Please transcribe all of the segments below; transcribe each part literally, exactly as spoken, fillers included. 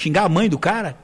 xingar a mãe do cara?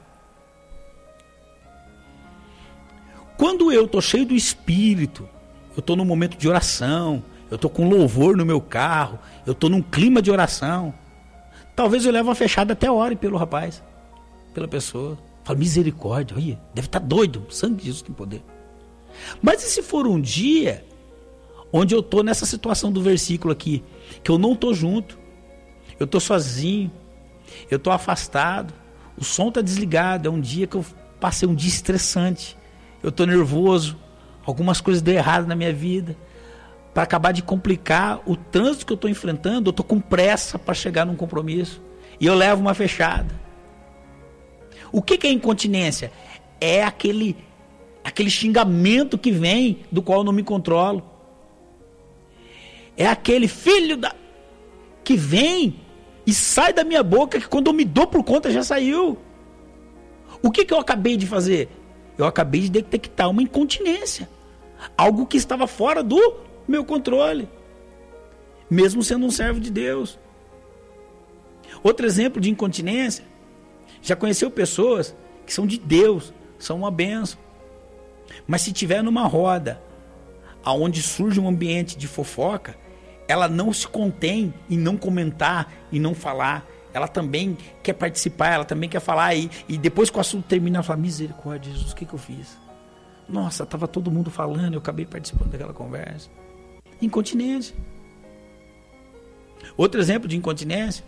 Quando eu tô cheio do Espírito, eu tô num momento de oração, eu tô com louvor no meu carro, eu tô num clima de oração, talvez eu leve uma fechada até ore pelo rapaz, pela pessoa. Falo, misericórdia, olha, deve estar doido, o sangue de Jesus tem poder. Mas e se for um dia onde eu tô nessa situação do versículo aqui, que eu não tô junto, eu tô sozinho, eu tô afastado, o som tá desligado, é um dia que eu passei um dia estressante, eu tô nervoso, algumas coisas deu errado na minha vida, para acabar de complicar o trânsito que eu tô enfrentando, eu tô com pressa para chegar num compromisso, e eu levo uma fechada. O que, que é incontinência? É aquele, aquele xingamento que vem, do qual eu não me controlo. É aquele filho da... que vem e sai da minha boca, que quando eu me dou por conta já saiu. O que, que eu acabei de fazer? Eu acabei de detectar uma incontinência. Algo que estava fora do meu controle. Mesmo sendo um servo de Deus. Outro exemplo de incontinência. Já conheceu pessoas que são de Deus, são uma bênção. Mas se tiver numa roda, aonde surge um ambiente de fofoca, ela não se contém em não comentar, em não falar. Ela também quer participar, ela também quer falar. E, e depois que o assunto termina, ela fala, misericórdia, Jesus, o que, que eu fiz? Nossa, estava todo mundo falando, eu acabei participando daquela conversa. Incontinência. Outro exemplo de incontinência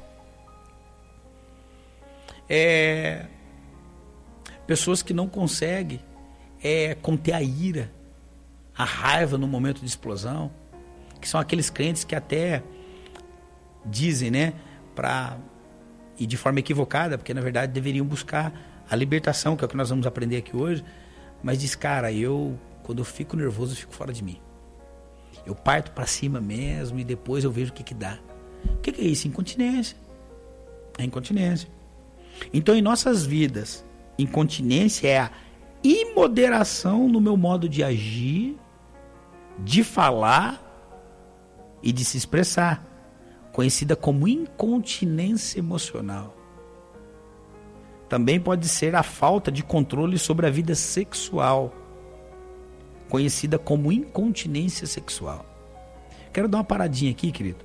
é pessoas que não conseguem é, conter a ira, a raiva no momento de explosão, que são aqueles crentes que até dizem, né, pra, e de forma equivocada, porque na verdade deveriam buscar a libertação, que é o que nós vamos aprender aqui hoje, mas diz, cara, eu, quando eu fico nervoso, eu fico fora de mim. Eu parto para cima mesmo e depois eu vejo o que que dá. O que que é isso? Incontinência. É incontinência. Então, em nossas vidas, incontinência é a imoderação no meu modo de agir, de falar e de se expressar, conhecida como incontinência emocional. Também pode ser a falta de controle sobre a vida sexual, conhecida como incontinência sexual. Quero dar uma paradinha aqui, querido.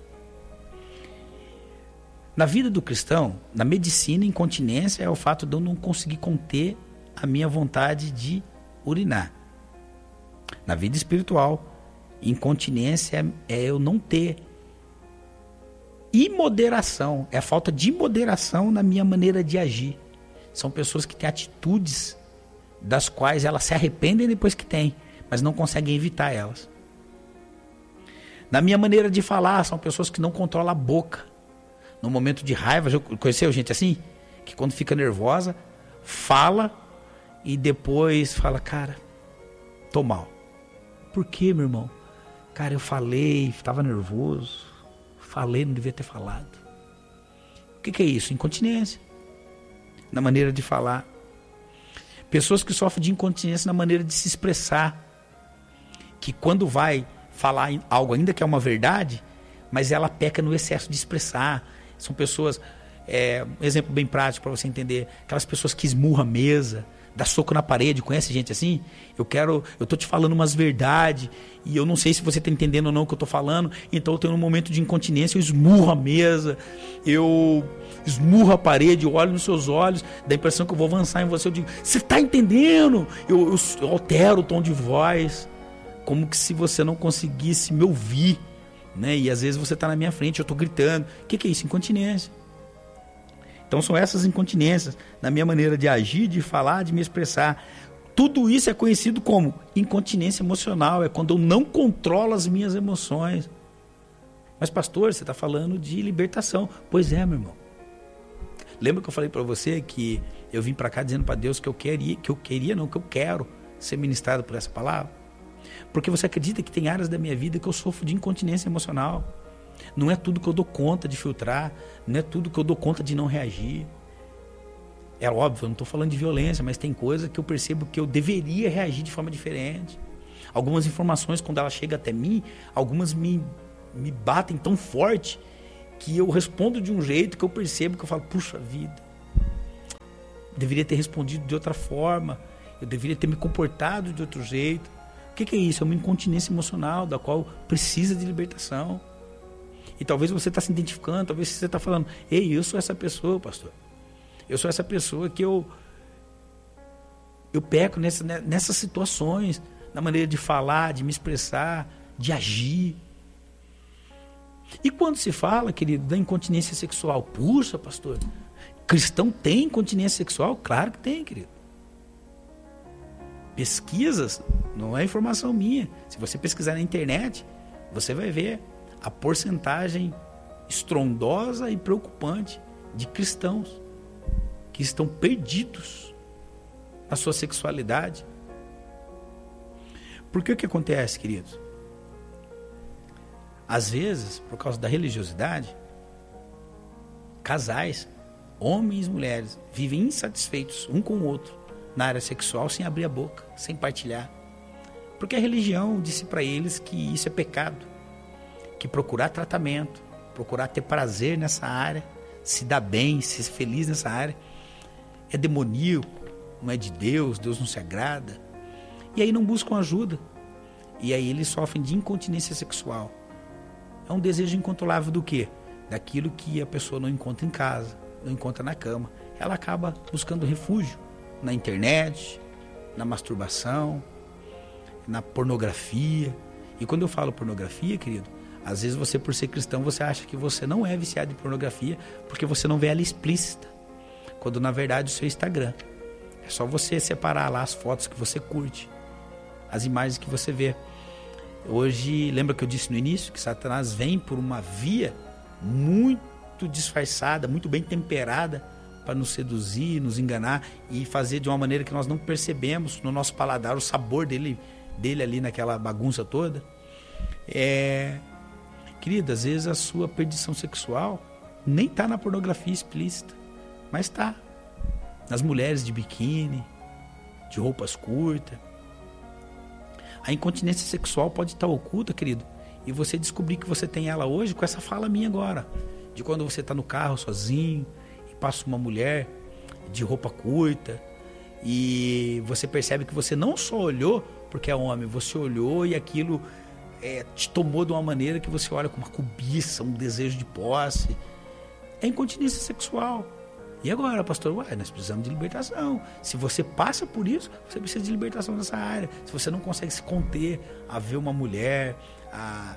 Na vida do cristão, na medicina, incontinência é o fato de eu não conseguir conter a minha vontade de urinar. Na vida espiritual, incontinência é, é eu não ter imoderação, é a falta de moderação na minha maneira de agir. São pessoas que têm atitudes das quais elas se arrependem depois que têm, mas não conseguem evitar elas. Na minha maneira de falar, são pessoas que não controlam a boca. No momento de raiva, já conheceu gente assim? Que quando fica nervosa, fala e depois fala, cara, tô mal. Por quê, meu irmão? Cara, eu falei, estava nervoso, falei, não devia ter falado. O que, que é isso? Incontinência. Na maneira de falar. Pessoas que sofrem de incontinência na maneira de se expressar. Que quando vai falar algo, ainda que é uma verdade, mas ela peca no excesso de expressar. São pessoas, é, um exemplo bem prático para você entender, aquelas pessoas que esmurram a mesa, dá soco na parede, conhece gente assim? Eu quero, eu tô te falando umas verdades e eu não sei se você está entendendo ou não o que eu tô falando, então eu tenho um momento de incontinência, eu esmurro a mesa, eu esmurro a parede, eu olho nos seus olhos, dá a impressão que eu vou avançar em você, eu digo, você está entendendo? Eu, eu, eu altero o tom de voz, como que se você não conseguisse me ouvir. Né? E às vezes você está na minha frente, eu estou gritando. O que, que é isso? Incontinência. Então são essas incontinências na minha maneira de agir, de falar, de me expressar. Tudo isso é conhecido como incontinência emocional. É quando eu não controlo as minhas emoções. Mas pastor, você está falando de libertação. Pois é, meu irmão. Lembra que eu falei para você que eu vim para cá dizendo para Deus que eu queria, que eu queria, não, que eu quero ser ministrado por essa palavra? Porque você acredita que tem áreas da minha vida que eu sofro de incontinência emocional. Não é tudo que eu dou conta de filtrar, não é tudo que eu dou conta de não reagir. É óbvio, eu não estou falando de violência, mas tem coisa que eu percebo que eu deveria reagir de forma diferente. Algumas informações, quando ela chega até mim, algumas me, me batem tão forte que eu respondo de um jeito que eu percebo que eu falo, puxa vida, deveria ter respondido de outra forma, eu deveria ter me comportado de outro jeito. O que, que é isso? É uma incontinência emocional da qual precisa de libertação. E talvez você está se identificando, talvez você está falando, ei, eu sou essa pessoa, pastor. Eu sou essa pessoa que eu, eu peco nessa, nessas situações, na maneira de falar, de me expressar, de agir. E quando se fala, querido, da incontinência sexual, puxa, pastor, cristão tem incontinência sexual? Claro que tem, querido. Pesquisas, não é informação minha. Se você pesquisar na internet, você vai ver a porcentagem estrondosa e preocupante de cristãos que estão perdidos na sua sexualidade. Porque o que acontece, queridos? Às vezes, por causa da religiosidade, casais, homens e mulheres, vivem insatisfeitos um com o outro na área sexual sem abrir a boca, sem partilhar. Porque a religião disse para eles que isso é pecado, que procurar tratamento, procurar ter prazer nessa área, se dar bem, ser feliz nessa área, é demoníaco, não é de Deus, Deus não se agrada. E aí não buscam ajuda. E aí eles sofrem de incontinência sexual. É um desejo incontrolável do quê? Daquilo que a pessoa não encontra em casa, não encontra na cama. Ela acaba buscando refúgio na internet, na masturbação, na pornografia. E quando eu falo pornografia, querido, às vezes você, por ser cristão, você acha que você não é viciado em pornografia porque você não vê ela explícita. Quando na verdade o seu Instagram. É só você separar lá as fotos que você curte, as imagens que você vê. Hoje, lembra que eu disse no início que Satanás vem por uma via muito disfarçada, muito bem temperada para nos seduzir, nos enganar e fazer de uma maneira que nós não percebemos no nosso paladar o sabor dele, dele ali naquela bagunça toda. É... Querida, às vezes a sua perdição sexual nem está na pornografia explícita, mas está nas mulheres de biquíni, de roupas curtas. A incontinência sexual pode estar oculta, querido, e você descobrir que você tem ela hoje com essa fala minha agora, de quando você está no carro sozinho e passa uma mulher de roupa curta e você percebe que você não só olhou porque é homem, você olhou e aquilo é, te tomou de uma maneira que você olha com uma cobiça, um desejo de posse. É incontinência sexual. E agora, pastor, ué, nós precisamos de libertação. Se você passa por isso, você precisa de libertação nessa área. Se você não consegue se conter a ver uma mulher, a,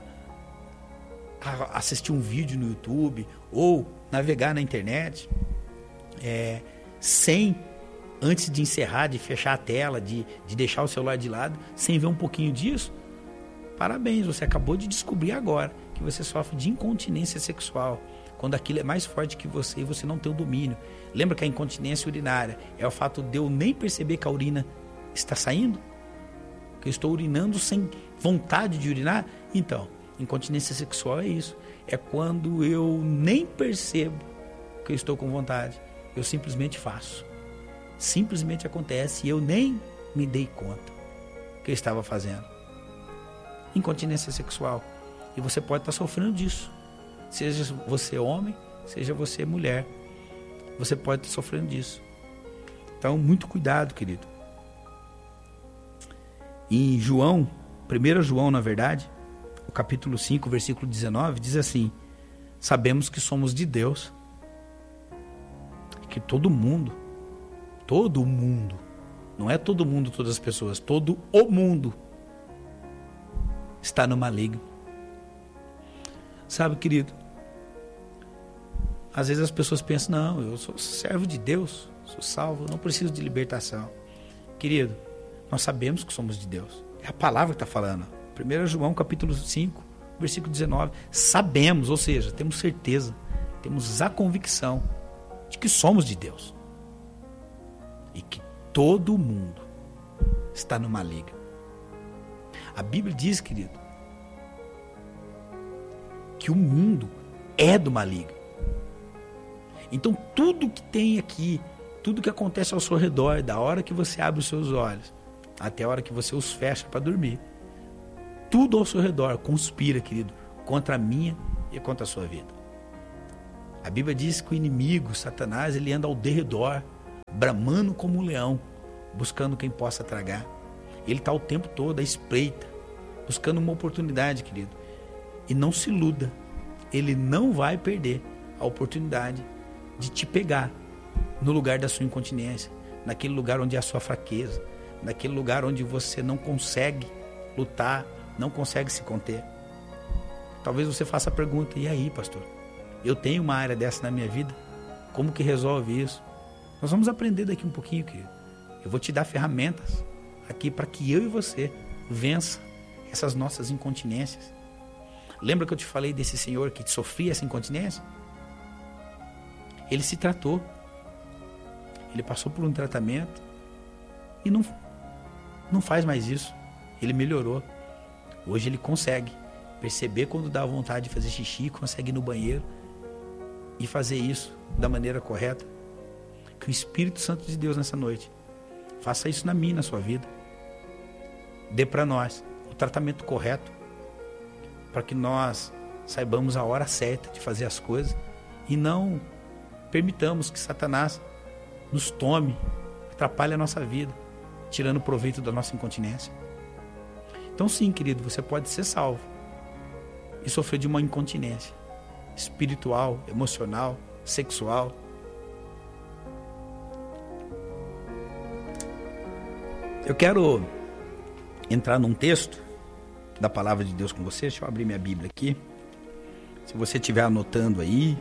a assistir um vídeo no YouTube ou navegar na internet, é, sem, antes de encerrar, de fechar a tela, de, de deixar o celular de lado, sem ver um pouquinho disso, parabéns, você acabou de descobrir agora que você sofre de incontinência sexual. Quando aquilo é mais forte que você e você não tem o domínio. Lembra que a incontinência urinária é o fato de eu nem perceber que a urina está saindo? Que eu estou urinando sem vontade de urinar? Então, incontinência sexual é isso. É quando eu nem percebo que eu estou com vontade. Eu simplesmente faço. Simplesmente acontece e eu nem me dei conta que eu estava fazendo. Incontinência sexual. E você pode estar sofrendo disso. Seja você homem, seja você mulher, você pode estar sofrendo disso. Então, muito cuidado, querido. Em João, primeiro João, na verdade, o capítulo cinco, versículo dezenove, diz assim: sabemos que somos de Deus, que todo mundo, todo mundo, não é todo mundo, todas as pessoas, todo o mundo está no maligno. Sabe, querido, às vezes as pessoas pensam, não, eu sou servo de Deus, sou salvo, não preciso de libertação. Querido, nós sabemos que somos de Deus. É a palavra que está falando. primeiro João, capítulo cinco, versículo dezenove. Sabemos, ou seja, temos certeza, temos a convicção de que somos de Deus. E que todo mundo está no maligno. A Bíblia diz, querido, que o mundo é do maligno. Então tudo que tem aqui, tudo que acontece ao seu redor, da hora que você abre os seus olhos até a hora que você os fecha para dormir, tudo ao seu redor conspira, querido, contra a minha e contra a sua vida. A Bíblia diz que o inimigo, Satanás, ele anda ao derredor bramando como um leão, buscando quem possa tragar. Ele está o tempo todo à espreita, buscando uma oportunidade, querido. E não se iluda, ele não vai perder a oportunidade de te pegar no lugar da sua incontinência, naquele lugar onde é a sua fraqueza, naquele lugar onde você não consegue lutar, não consegue se conter. Talvez você faça a pergunta: e aí, pastor? Eu tenho uma área dessa na minha vida? Como que resolve isso? Nós vamos aprender daqui um pouquinho, querido. Eu vou te dar ferramentas aqui para que eu e você vença essas nossas incontinências. Lembra que eu te falei desse senhor que sofria essa incontinência? Ele se tratou. Ele passou por um tratamento e não, não faz mais isso. Ele melhorou. Hoje ele consegue perceber quando dá vontade de fazer xixi, consegue ir no banheiro e fazer isso da maneira correta. Que o Espírito Santo de Deus nessa noite faça isso na minha e na sua vida. Dê para nós o tratamento correto, para que nós saibamos a hora certa de fazer as coisas e não permitamos que Satanás nos tome, atrapalhe a nossa vida, tirando proveito da nossa incontinência. Então sim, querido, você pode ser salvo e sofrer de uma incontinência espiritual, emocional, sexual. Eu quero entrar num texto da palavra de Deus com você. Deixa eu abrir minha Bíblia aqui. Se você estiver anotando aí,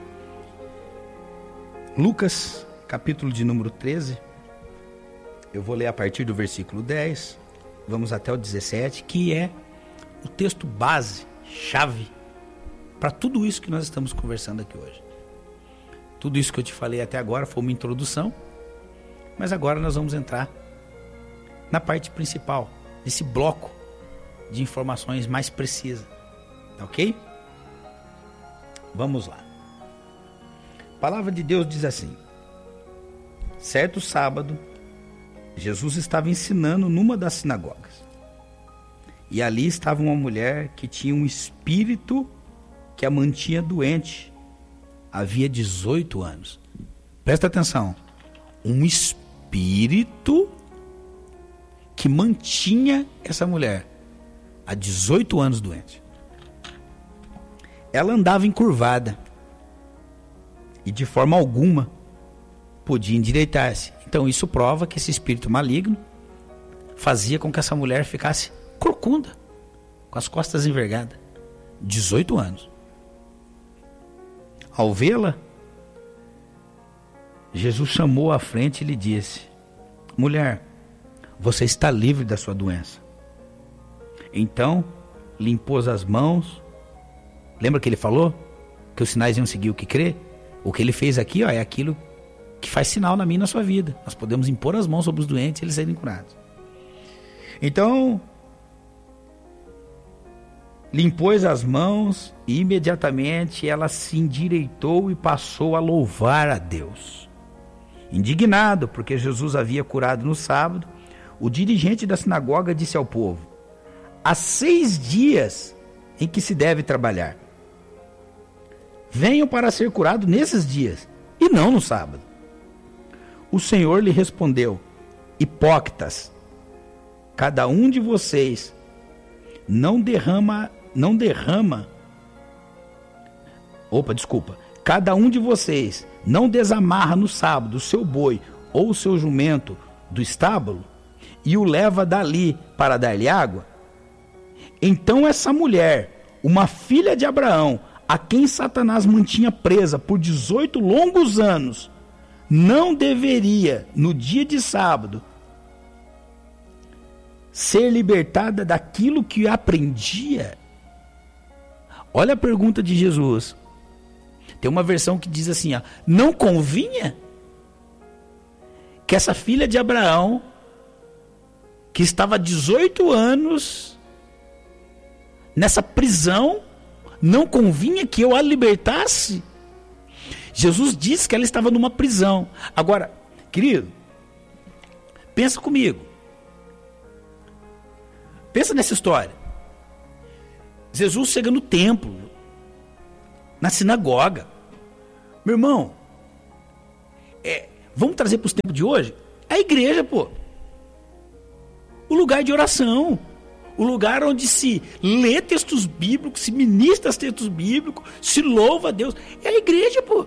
Lucas, capítulo de número treze. Eu vou ler a partir do versículo dez, vamos até o dezessete, que é o texto base, chave, para tudo isso que nós estamos conversando aqui hoje. Tudo isso que eu te falei até agora foi uma introdução, mas agora nós vamos entrar na parte principal, nesse bloco de informações mais precisas, ok? Vamos lá. A palavra de Deus diz assim: certo sábado, Jesus estava ensinando numa das sinagogas. E ali estava uma mulher que tinha um espírito que a mantinha doente. Havia dezoito anos. Presta atenção. Um espírito que mantinha essa mulher há dezoito anos doente. Ela andava encurvada e de forma alguma podia endireitar-se. Então isso prova que esse espírito maligno fazia com que essa mulher ficasse corcunda, com as costas envergadas. dezoito anos. Ao vê-la, Jesus chamou à frente e lhe disse: mulher, você está livre da sua doença. Então lhe impôs as mãos. Lembra que ele falou que os sinais iam seguir o que crê? O que ele fez aqui, ó, é aquilo que faz sinal na minha e na sua vida. Nós podemos impor as mãos sobre os doentes e eles serem curados. Então lhe impôs as mãos e imediatamente ela se endireitou e passou a louvar a Deus. Indignado porque Jesus havia curado no sábado, o dirigente da sinagoga disse ao povo: há seis dias em que se deve trabalhar. Venham para ser curado nesses dias e não no sábado. O Senhor lhe respondeu: hipócritas, cada um de vocês não derrama, não derrama, opa, desculpa, cada um de vocês não desamarra no sábado o seu boi ou o seu jumento do estábulo e o leva dali para dar-lhe água? Então essa mulher, uma filha de Abraão, a quem Satanás mantinha presa por dezoito longos anos, não deveria, no dia de sábado, ser libertada daquilo que aprendia? Olha a pergunta de Jesus. Tem uma versão que diz assim, ó, não convinha que essa filha de Abraão, que estava há dezoito anos nessa prisão, não convinha que eu a libertasse? Jesus disse que ela estava numa prisão. Agora, querido, pensa comigo. Pensa nessa história. Jesus chega no templo, na sinagoga. Meu irmão, é, Vamos trazer para os tempos de hoje? É a igreja, pô. O lugar de oração. O lugar onde se lê textos bíblicos, se ministra textos bíblicos, se louva a Deus. É a igreja, pô.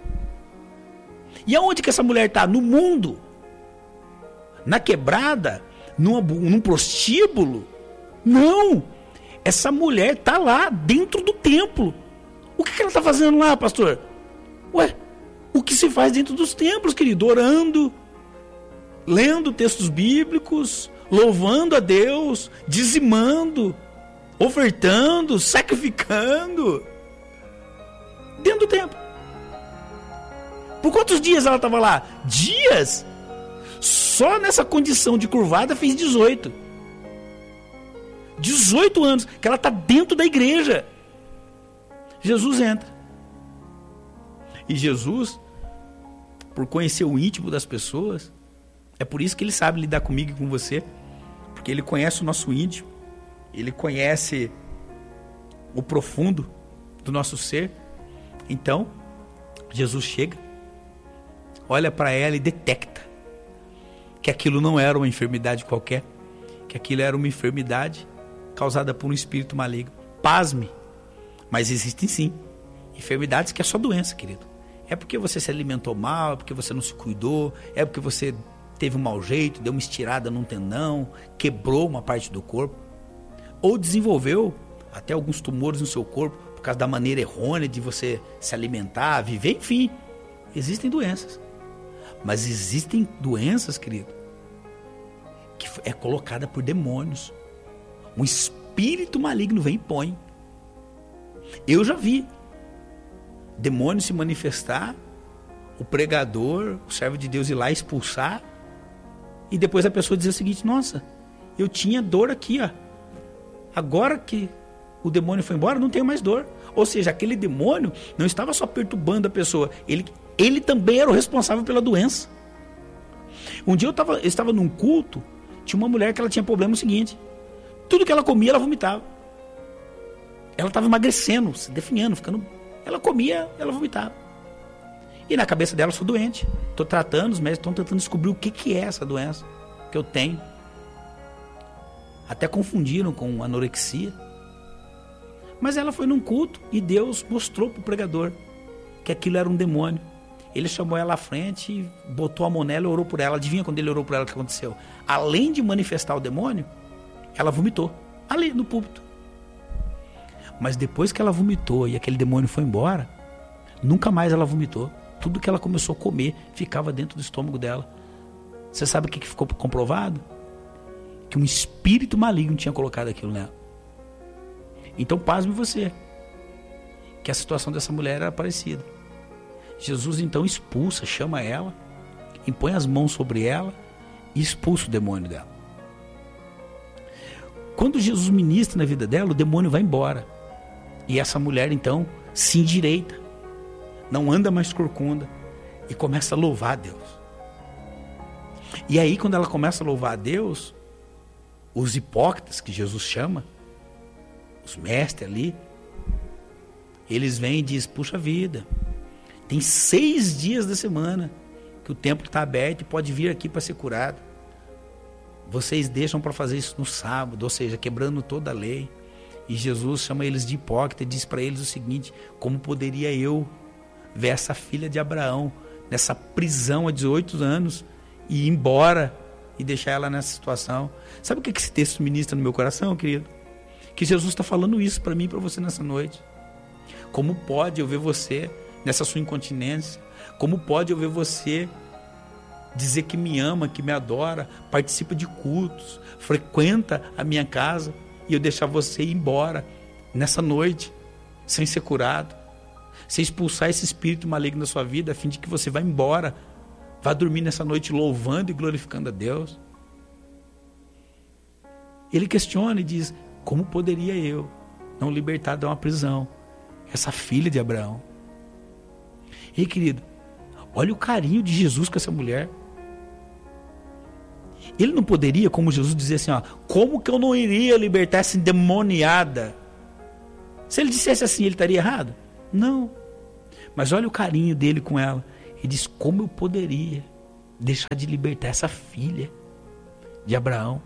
E aonde que essa mulher está? No mundo. Na quebrada? Num, num prostíbulo? Não. Essa mulher está lá, dentro do templo. O que, que ela está fazendo lá, pastor? Ué, o que se faz dentro dos templos, querido? Orando, lendo textos bíblicos, louvando a Deus, dizimando, ofertando, sacrificando. Dentro do templo. Por quantos dias ela estava lá? Dias? Só nessa condição de curvada fez dezoito. dezoito anos que ela está dentro da igreja. Jesus entra. E Jesus, por conhecer o íntimo das pessoas, é por isso que ele sabe lidar comigo e com você, porque ele conhece o nosso íntimo, ele conhece o profundo do nosso ser. Então, Jesus chega, olha para ela e detecta que aquilo não era uma enfermidade qualquer, que aquilo era uma enfermidade causada por um espírito maligno. Pasme, mas existem sim enfermidades que é só doença, querido. É porque você se alimentou mal, é porque você não se cuidou, é porque você teve um mau jeito, deu uma estirada num tendão, quebrou uma parte do corpo, ou desenvolveu até alguns tumores no seu corpo por causa da maneira errônea de você se alimentar, viver, enfim. Existem doenças. Mas existem doenças, querido, que é colocada por demônios. Um espírito maligno vem e põe. Eu já vi demônio se manifestar, o pregador, o servo de Deus ir lá expulsar, e depois a pessoa dizer o seguinte: nossa, eu tinha dor aqui, ó. Agora que o demônio foi embora, não tenho mais dor. Ou seja, aquele demônio não estava só perturbando a pessoa, ele, ele também era o responsável pela doença. Um dia eu, tava, eu estava num culto, tinha uma mulher que ela tinha problema o seguinte: tudo que ela comia, ela vomitava. Ela estava emagrecendo, se definhando, ficando... Ela comia, ela vomitava. E na cabeça dela, eu sou doente. Estou tratando, os médicos estão tentando descobrir o que, que é essa doença que eu tenho. Até confundiram com anorexia. Mas ela foi num culto e Deus mostrou para o pregador que aquilo era um demônio. Ele chamou ela à frente, botou a mão nela e orou por ela. Adivinha quando ele orou por ela o que aconteceu? Além de manifestar o demônio, ela vomitou ali no púlpito. Mas depois que ela vomitou e aquele demônio foi embora, nunca mais ela vomitou. Tudo que ela começou a comer ficava dentro do estômago dela. Você sabe o que ficou comprovado? Que um espírito maligno tinha colocado aquilo nela. Então pasme você, que a situação dessa mulher era parecida. Jesus então expulsa, chama ela, impõe as mãos sobre ela e expulsa o demônio dela. Quando Jesus ministra na vida dela, o demônio vai embora. E essa mulher então se endireita, não anda mais corcunda e começa a louvar a Deus. E aí quando ela começa a louvar a Deus, os hipócritas que Jesus chama, os mestres ali, eles vêm e dizem: puxa vida, tem seis dias da semana que o templo está aberto e pode vir aqui para ser curado. Vocês deixam para fazer isso no sábado, ou seja, quebrando toda a lei. E Jesus chama eles de hipócrita e diz para eles o seguinte: como poderia eu ver essa filha de Abraão nessa prisão há dezoito anos e ir embora e deixar ela nessa situação? Sabe o que esse texto ministra no meu coração, querido? Que Jesus está falando isso para mim e para você nessa noite. Como pode eu ver você nessa sua incontinência? Como pode eu ver você dizer que me ama, que me adora, participa de cultos, frequenta a minha casa, e eu deixar você ir embora nessa noite sem ser curado, sem expulsar esse espírito maligno da sua vida, a fim de que você vá embora, vá dormir nessa noite louvando e glorificando a Deus? Ele questiona e diz: como poderia eu não libertar de uma prisão essa filha de Abraão? E querido, olha o carinho de Jesus com essa mulher. Ele não poderia, como Jesus, dizer assim: ó, como que eu não iria libertar essa endemoniada? Se ele dissesse assim, ele estaria errado? Não. Mas olha o carinho dele com ela. e diz: como eu poderia deixar de libertar essa filha de Abraão?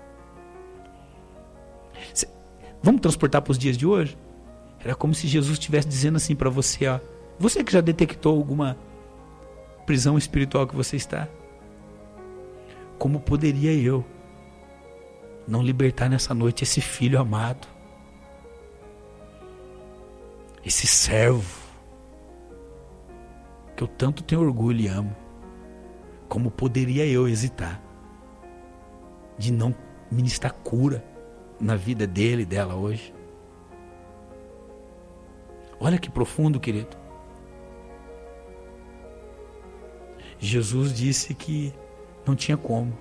Cê, vamos transportar para os dias de hoje? Era como se Jesus estivesse dizendo assim para você, ó, você que já detectou alguma prisão espiritual que você está, como poderia eu não libertar nessa noite esse filho amado, esse servo que eu tanto tenho orgulho e amo? Como poderia eu hesitar de não ministrar cura na vida dele e dela hoje? Olha que profundo, querido. Jesus disse que não tinha como.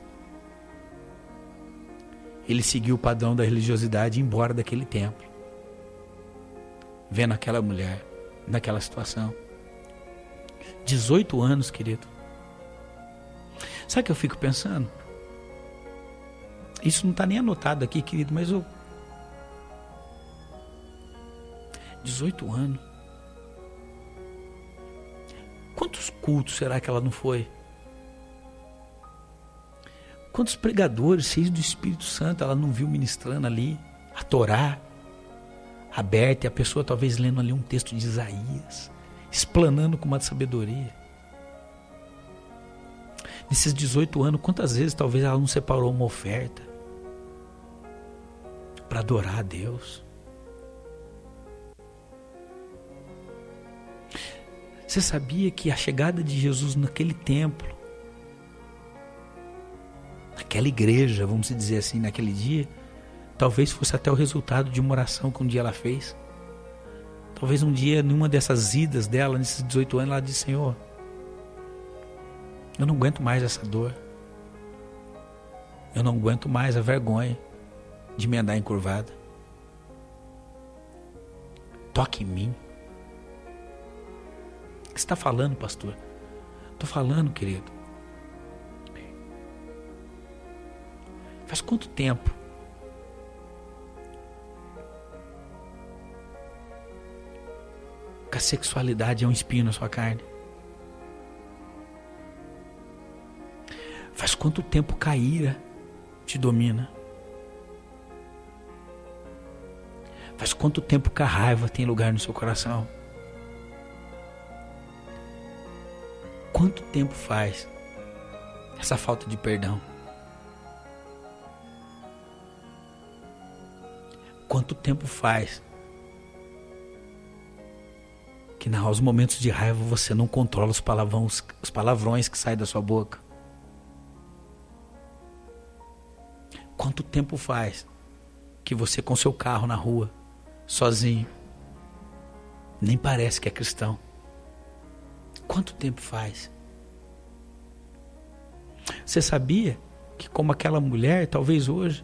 Ele seguiu o padrão da religiosidade e ia embora daquele templo, vendo aquela mulher naquela situação. dezoito anos, querido. Sabe o que eu fico pensando? Isso não está nem anotado aqui, querido, mas eu... dezoito anos. Quantos cultos será que ela não foi? Quantos pregadores cheios do Espírito Santo ela não viu ministrando ali? A Torá aberta e a pessoa talvez lendo ali um texto de Isaías, explanando com uma sabedoria. Nesses dezoito anos, quantas vezes talvez ela não separou uma oferta para adorar a Deus? Você sabia que a chegada de Jesus naquele templo, naquela igreja, vamos dizer assim, naquele dia, talvez fosse até o resultado de uma oração que um dia ela fez? Talvez um dia, numa dessas idas dela, nesses dezoito anos, ela disse: Senhor, eu não aguento mais essa dor. Eu não aguento mais a vergonha de me andar encurvada. Toque em mim. O que você está falando, pastor? Estou falando, querido. Faz quanto tempo que a sexualidade é um espinho na sua carne? Faz quanto tempo que a ira te domina? Faz quanto tempo que a raiva tem lugar no seu coração? Quanto tempo faz essa falta de perdão? Quanto tempo faz que nos momentos de raiva você não controla os palavrões, os palavrões que saem da sua boca? Quanto tempo faz que você com seu carro na rua, sozinho, nem parece que é cristão? Quanto tempo faz? Você sabia que, como aquela mulher, talvez hoje,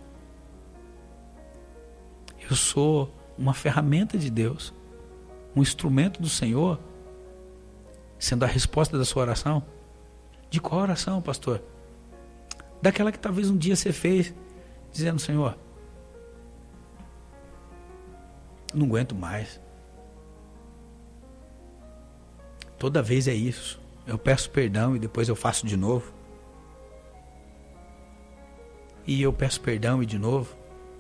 eu sou uma ferramenta de Deus, um instrumento do Senhor, sendo a resposta da sua oração? De qual oração, pastor? Daquela que talvez um dia você fez, dizendo: Senhor, não aguento mais. Toda vez é isso. Eu peço perdão e depois eu faço de novo. E eu peço perdão e de novo.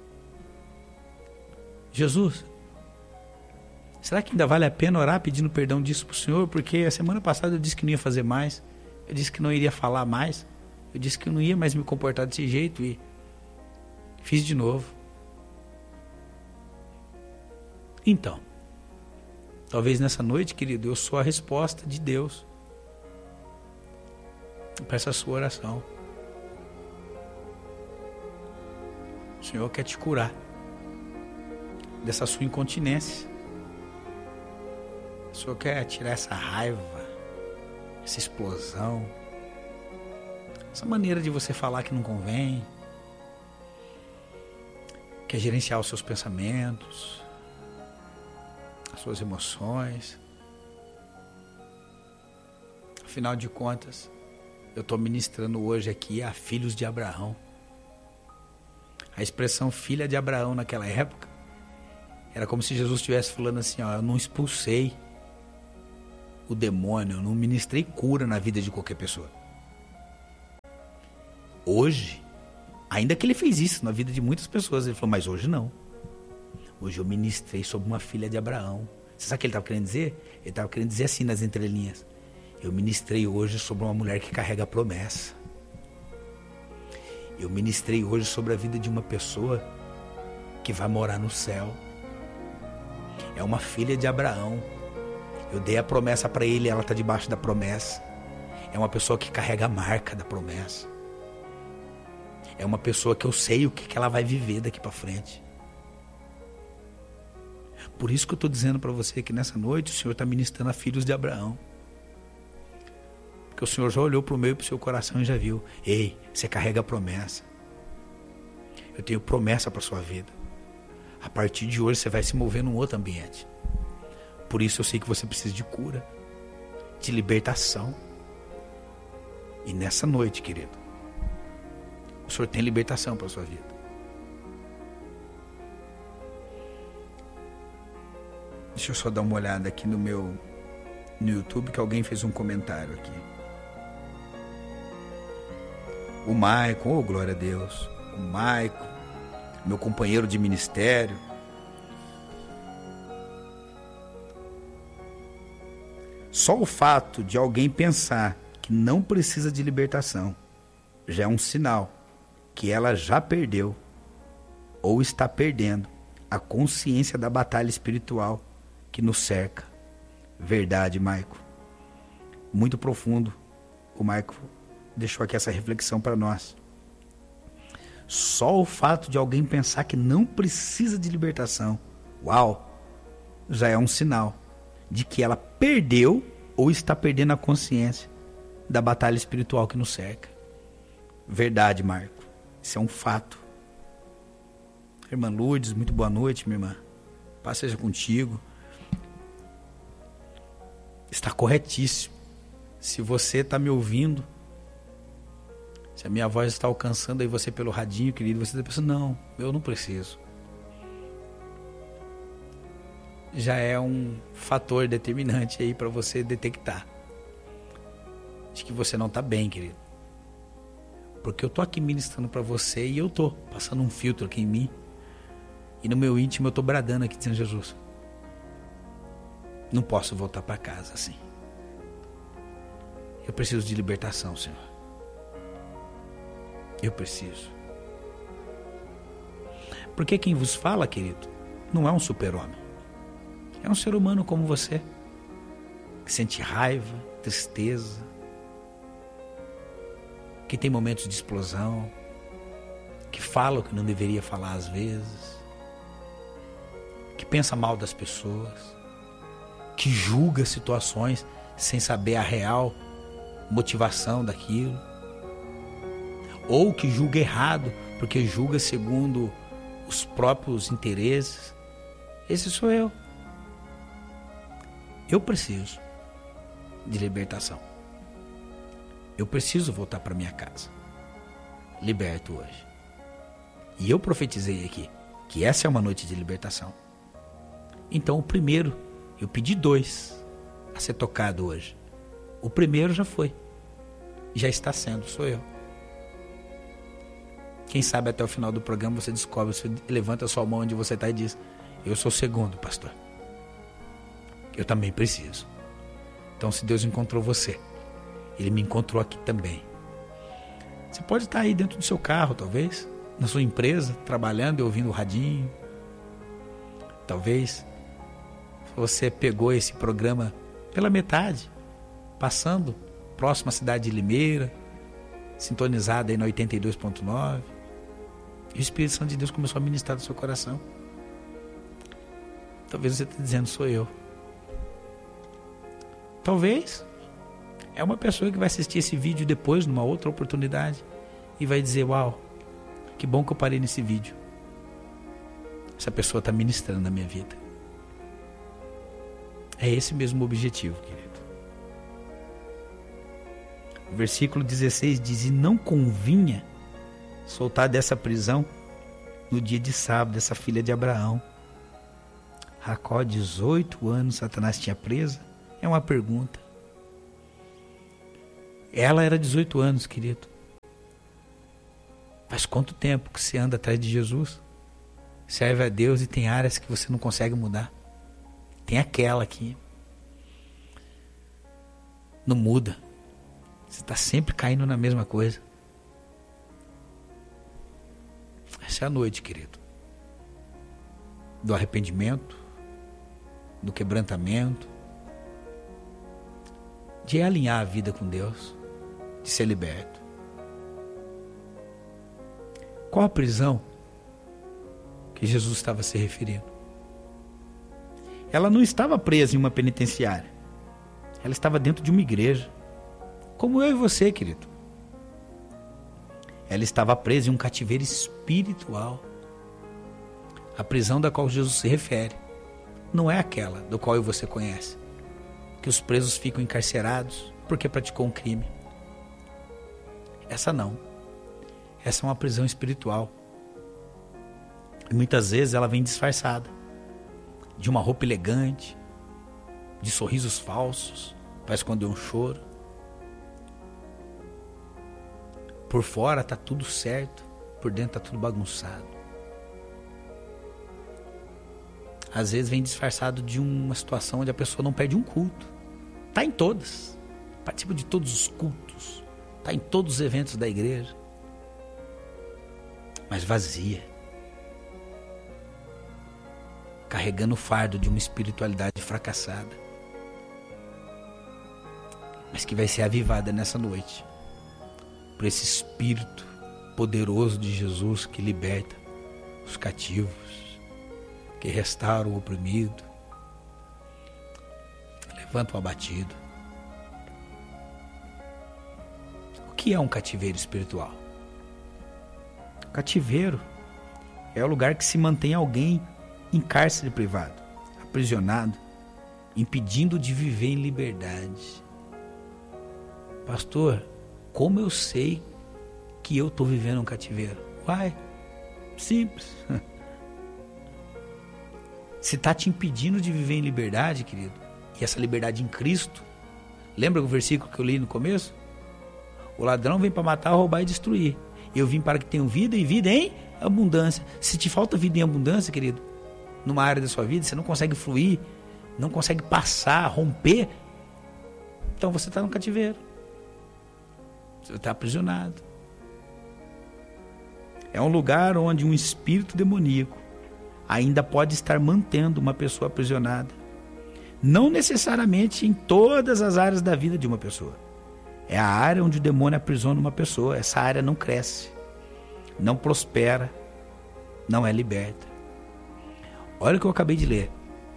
Jesus, será que ainda vale a pena orar pedindo perdão disso para o Senhor? Porque a semana passada eu disse que não ia fazer mais. Eu disse que não iria falar mais. Eu disse que eu não ia mais me comportar desse jeito e fiz de novo. Então, talvez nessa noite, querido, eu sou a resposta de Deus para essa sua oração. O Senhor quer te curar dessa sua incontinência. O Senhor quer tirar essa raiva, essa explosão, essa maneira de você falar que não convém. Quer gerenciar os seus pensamentos, as suas emoções. Afinal de contas, eu estou ministrando hoje aqui a filhos de Abraão. A expressão filha de Abraão naquela época era como se Jesus estivesse falando assim: ó, eu não expulsei o demônio, eu não ministrei cura na vida de qualquer pessoa. Hoje, ainda que ele fez isso na vida de muitas pessoas, ele falou, mas hoje não. Hoje eu ministrei sobre uma filha de Abraão. Você sabe o que ele estava querendo dizer? Ele estava querendo dizer assim nas entrelinhas. Eu ministrei hoje sobre uma mulher que carrega a promessa. Eu ministrei hoje sobre a vida de uma pessoa que vai morar no céu. É uma filha de Abraão. Eu dei a promessa para ele, ela está debaixo da promessa. É uma pessoa que carrega a marca da promessa. É uma pessoa que eu sei o que, que ela vai viver daqui para frente. Por isso que eu estou dizendo para você que nessa noite o Senhor está ministrando a filhos de Abraão. Porque o Senhor já olhou para o meu e para o seu coração e já viu. Ei, você carrega a promessa. Eu tenho promessa para a sua vida. A partir de hoje você vai se mover num outro ambiente. Por isso eu sei que você precisa de cura, de libertação. E nessa noite, querido, o Senhor tem libertação para a sua vida. Deixa eu só dar uma olhada aqui no meu no YouTube, que alguém fez um comentário aqui. O Maicon, oh glória a Deus, o Maicon, meu companheiro de ministério. Só o fato de alguém pensar que não precisa de libertação já é um sinal que ela já perdeu ou está perdendo a consciência da batalha espiritual que nos cerca. Verdade, Maico. Muito profundo. O Maico deixou aqui essa reflexão para nós. Só o fato de alguém pensar que não precisa de libertação, uau, já é um sinal de que ela perdeu ou está perdendo a consciência da batalha espiritual que nos cerca. Verdade, Marco. Isso é um fato. Irmã Lourdes, muito boa noite, minha irmã. Paz seja contigo. Está corretíssimo. Se você está me ouvindo, se a minha voz está alcançando aí você pelo radinho, querido, você está pensando, não, eu não preciso. Já é um fator determinante aí para você detectar de que você não está bem, querido. Porque eu estou aqui ministrando para você e eu estou passando um filtro aqui em mim. E no meu íntimo eu estou bradando aqui dizendo, Jesus, não posso voltar para casa assim. Eu preciso de libertação, Senhor. Eu preciso. Porque quem vos fala, querido, não é um super-homem. É um ser humano como você, que sente raiva, tristeza, que tem momentos de explosão, que fala o que não deveria falar às vezes, que pensa mal das pessoas, que julga situações sem saber a real motivação daquilo, ou que julga errado porque julga segundo os próprios interesses. Esse sou eu. Eu preciso de libertação. Eu preciso voltar para minha casa, liberto hoje. E eu profetizei aqui que essa é uma noite de libertação. Então o primeiro, eu pedi dois a ser tocado hoje. O primeiro já foi, já está sendo, sou eu. Quem sabe até o final do programa você descobre, você levanta a sua mão onde você está e diz, eu sou o segundo, pastor. Eu também preciso. Então se Deus encontrou você, Ele me encontrou aqui também. Você pode estar aí dentro do seu carro, talvez, na sua empresa, trabalhando e ouvindo o radinho. Talvez você pegou esse programa pela metade, passando próximo à cidade de Limeira, sintonizado aí na oitenta e dois ponto nove. E o Espírito Santo de Deus começou a ministrar no seu coração. Talvez você esteja dizendo, sou eu. Talvez é uma pessoa que vai assistir esse vídeo depois, numa outra oportunidade, e vai dizer, uau, que bom que eu parei nesse vídeo. Essa pessoa está ministrando na minha vida. É esse mesmo objetivo, querido. O versículo dezesseis diz, e não convinha soltar dessa prisão no dia de sábado, dessa filha de Abraão. Jacó, dezoito anos, Satanás tinha presa, É uma pergunta. Ela era dezoito anos, querido. Faz quanto tempo que você anda atrás de Jesus? Serve a Deus e tem áreas que você não consegue mudar. Tem aquela aqui. Não muda. Você está sempre caindo na mesma coisa. Essa é a noite, querido. Do arrependimento, do quebrantamento, de alinhar a vida com Deus, de ser liberto. Qual a prisão que Jesus estava se referindo? Ela não estava presa em uma penitenciária. Ela estava dentro de uma igreja. Como eu e você, querido. Ela estava presa em um cativeiro espiritual. A prisão da qual Jesus se refere não é aquela do qual eu e você conhece, que os presos ficam encarcerados porque praticou um crime. Essa não. Essa é uma prisão espiritual. E muitas vezes ela vem disfarçada de uma roupa elegante, de sorrisos falsos para esconder um choro. Por fora está tudo certo, por dentro está tudo bagunçado. Às vezes vem disfarçado de uma situação onde a pessoa não perde um culto. Está em todas. Participa de todos os cultos. Está em todos os eventos da igreja. Mas vazia. Carregando o fardo de uma espiritualidade fracassada. Mas que vai ser avivada nessa noite. Por esse Espírito poderoso de Jesus que liberta os cativos, que restaura o oprimido, levanta o abatido. O que é um cativeiro espiritual? Cativeiro é o lugar que se mantém alguém em cárcere privado, aprisionado, impedindo de viver em liberdade. Pastor, como eu sei que eu estou vivendo um cativeiro? Uai, simples. Se está te impedindo de viver em liberdade, querido, e essa liberdade em Cristo, lembra o versículo que eu li no começo? O ladrão vem para matar, roubar e destruir. Eu vim para que tenham vida e vida em abundância. Se te falta vida em abundância, querido, numa área da sua vida, você não consegue fluir, não consegue passar, romper, então você está no cativeiro. Você está aprisionado. É um lugar onde um espírito demoníaco ainda pode estar mantendo uma pessoa aprisionada. Não necessariamente em todas as áreas da vida de uma pessoa. É a área onde o demônio aprisiona uma pessoa. Essa área não cresce, não prospera, não é liberta. Olha o que eu acabei de ler.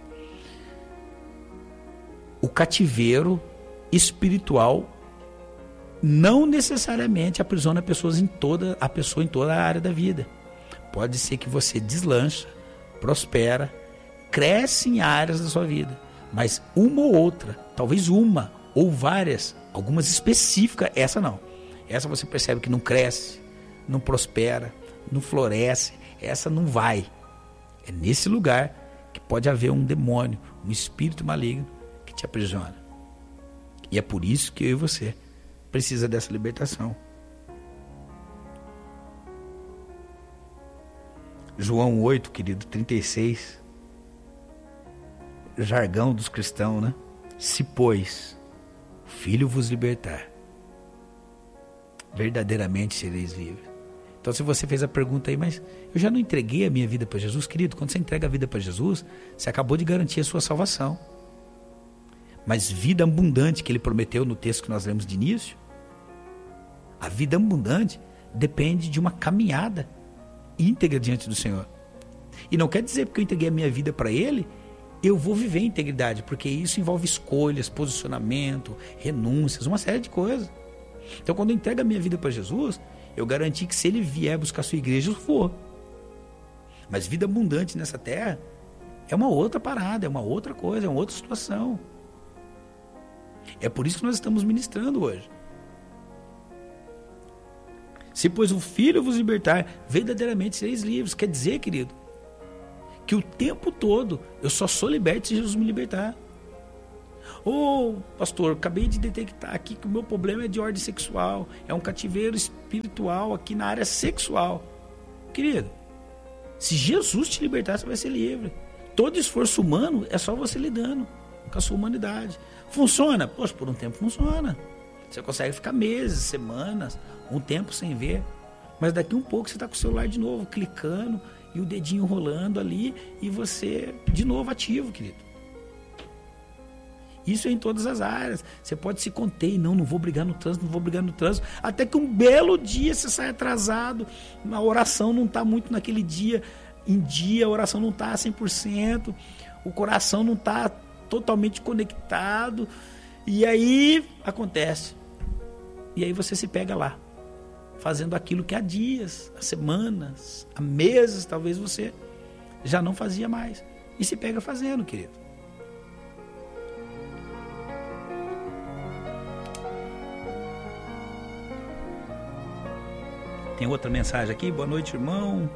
O cativeiro espiritual não necessariamente aprisiona pessoas em toda, a pessoa em toda a área da vida. Pode ser que você deslancha, prospera, cresce em áreas da sua vida, mas uma ou outra, talvez uma ou várias, algumas específicas, essa não. Essa você percebe que não cresce, não prospera, não floresce, essa não vai. É nesse lugar que pode haver um demônio, um espírito maligno que te aprisiona. E é por isso que eu e você precisa dessa libertação. João oito, querido, trinta e seis. Jargão dos cristãos, né? Se, pois, o Filho vos libertar, verdadeiramente sereis livres. Então, se você fez a pergunta aí, mas eu já não entreguei a minha vida para Jesus, querido, quando você entrega a vida para Jesus, você acabou de garantir a sua salvação. Mas vida abundante que ele prometeu no texto que nós lemos de início, a vida abundante depende de uma caminhada íntegra diante do Senhor. E não quer dizer porque eu entreguei a minha vida para Ele, eu vou viver em integridade, porque isso envolve escolhas, posicionamento, renúncias, uma série de coisas. Então, quando eu entrego a minha vida para Jesus, eu garanti que se Ele vier buscar a sua igreja, eu vou. Mas vida abundante nessa terra é uma outra parada, é uma outra coisa, é uma outra situação. É por isso que nós estamos ministrando hoje. Se, pois, o Filho vos libertar, verdadeiramente sereis livres. Quer dizer, querido, que o tempo todo eu só sou liberto se Jesus me libertar. Ô, oh, pastor, acabei de detectar aqui que o meu problema é de ordem sexual, é um cativeiro espiritual aqui na área sexual. Querido, se Jesus te libertar, você vai ser livre. Todo esforço humano é só você lidando com a sua humanidade. Funciona? Poxa, por um tempo funciona. Você consegue ficar meses, semanas, um tempo sem ver. Mas daqui um pouco você está com o celular de novo, clicando e o dedinho rolando ali e você de novo ativo, querido. Isso é em todas as áreas. Você pode se conter, não, não vou brigar no trânsito, não vou brigar no trânsito. Até que um belo dia você sai atrasado, a oração não está muito naquele dia em dia, a oração não está a cem por cento, o coração não está totalmente conectado. E aí acontece. E aí você se pega lá, fazendo aquilo que há dias, há semanas, há meses, talvez você já não fazia mais. E se pega fazendo, querido. Tem outra mensagem aqui. Boa noite, irmão.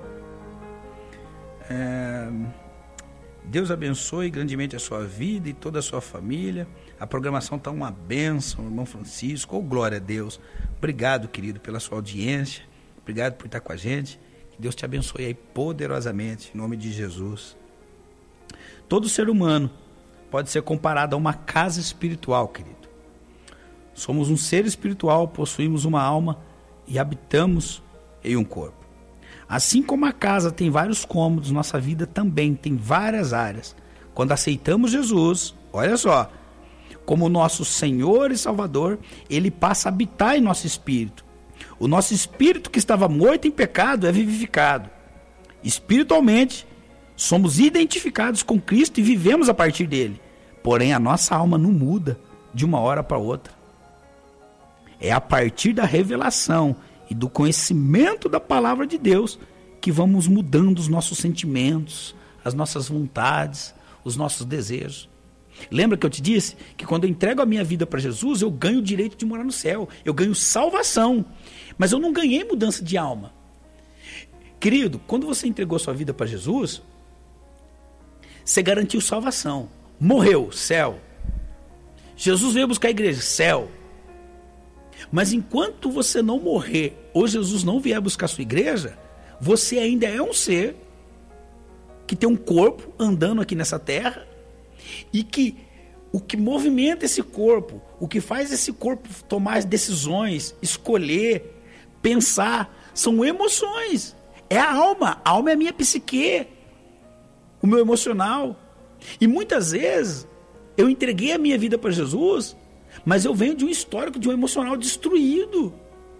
É... Deus abençoe grandemente a sua vida e toda a sua família. A programação está uma bênção, irmão Francisco. Oh, glória a Deus. Obrigado, querido, pela sua audiência. Obrigado por estar com a gente. Que Deus te abençoe aí poderosamente, em nome de Jesus. Todo ser humano pode ser comparado a uma casa espiritual, querido. Somos um ser espiritual, possuímos uma alma e habitamos em um corpo. Assim como a casa tem vários cômodos, nossa vida também tem várias áreas. Quando aceitamos Jesus, olha só, como nosso Senhor e Salvador, Ele passa a habitar em nosso espírito. O nosso espírito que estava morto em pecado é vivificado. Espiritualmente, somos identificados com Cristo e vivemos a partir dele. Porém, a nossa alma não muda de uma hora para outra. É a partir da revelação e do conhecimento da palavra de Deus que vamos mudando os nossos sentimentos, as nossas vontades, os nossos desejos. Lembra que eu te disse que quando eu entrego a minha vida para Jesus, eu ganho o direito de morar no céu, eu ganho salvação, mas eu não ganhei mudança de alma. Querido, quando você entregou a sua vida para Jesus, você garantiu salvação. Morreu, céu. Jesus veio buscar a igreja, céu. Mas enquanto você não morrer, ou Jesus não vier buscar a sua igreja, você ainda é um ser que tem um corpo andando aqui nessa terra, e que o que movimenta esse corpo, o que faz esse corpo tomar as decisões, escolher, pensar, são emoções. É a alma. A alma é a minha psique, o meu emocional. E muitas vezes eu entreguei a minha vida para Jesus, mas eu venho de um histórico, de um emocional destruído.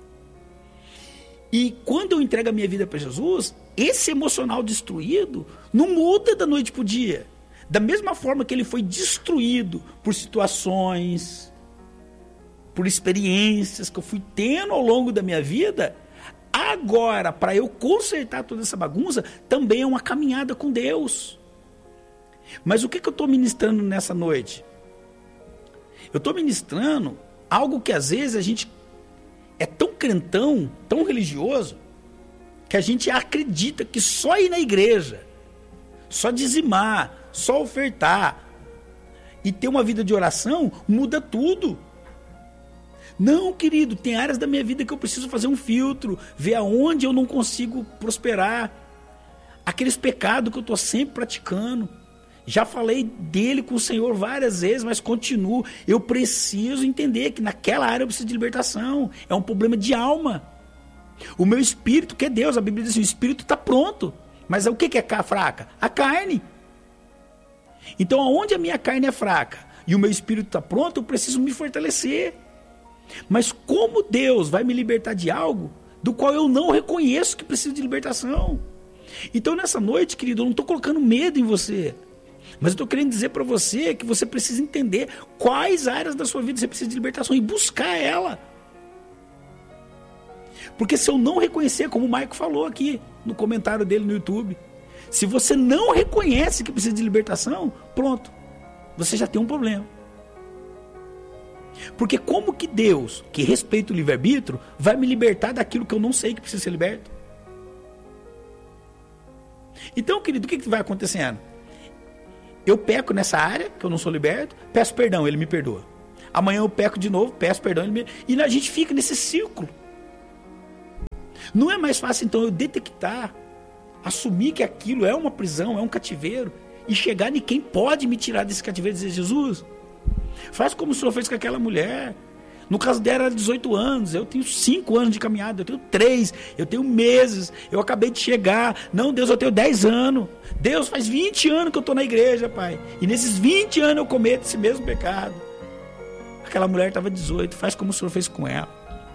E quando eu entrego a minha vida para Jesus, esse emocional destruído não muda da noite para o dia. Da mesma forma que ele foi destruído por situações, por experiências que eu fui tendo ao longo da minha vida, agora, para eu consertar toda essa bagunça, também é uma caminhada com Deus. Mas o que, que eu estou ministrando nessa noite? Eu estou ministrando algo que às vezes a gente é tão crentão, tão religioso, que a gente acredita que só ir na igreja, só dizimar, só ofertar e ter uma vida de oração muda tudo. Não, querido, tem áreas da minha vida que eu preciso fazer um filtro, ver aonde eu não consigo prosperar, aqueles pecados que eu estou sempre praticando. Já falei dele com o Senhor várias vezes, mas continuo. Eu preciso entender que naquela área eu preciso de libertação. É um problema de alma. O meu espírito, que é Deus, a Bíblia diz assim, o espírito está pronto. Mas o que é fraca? A carne. Então, aonde a minha carne é fraca e o meu espírito está pronto, eu preciso me fortalecer. Mas como Deus vai me libertar de algo do qual eu não reconheço que preciso de libertação? Então, nessa noite, querido, eu não estou colocando medo em você. Mas eu estou querendo dizer para você que você precisa entender quais áreas da sua vida você precisa de libertação e buscar ela. Porque se eu não reconhecer, como o Maico falou aqui no comentário dele no YouTube, se você não reconhece que precisa de libertação, pronto, você já tem um problema. Porque como que Deus, que respeita o livre-arbítrio, vai me libertar daquilo que eu não sei que precisa ser liberto? Então, querido, o que, que vai acontecendo? Eu peco nessa área, que eu não sou liberto, peço perdão, ele me perdoa. Amanhã eu peco de novo, peço perdão, ele me... E a gente fica nesse círculo. Não é mais fácil, então, eu detectar, assumir que aquilo é uma prisão, é um cativeiro, e chegar em quem pode me tirar desse cativeiro e dizer, Jesus, faz como o Senhor fez com aquela mulher. No caso dela era dezoito anos, eu tenho cinco anos de caminhada, eu tenho três, eu tenho meses, eu acabei de chegar. Não, Deus, eu tenho dez anos. Deus, faz vinte anos que eu estou na igreja, Pai. E nesses vinte anos eu cometo esse mesmo pecado. Aquela mulher estava dezoito, faz como o Senhor fez com ela.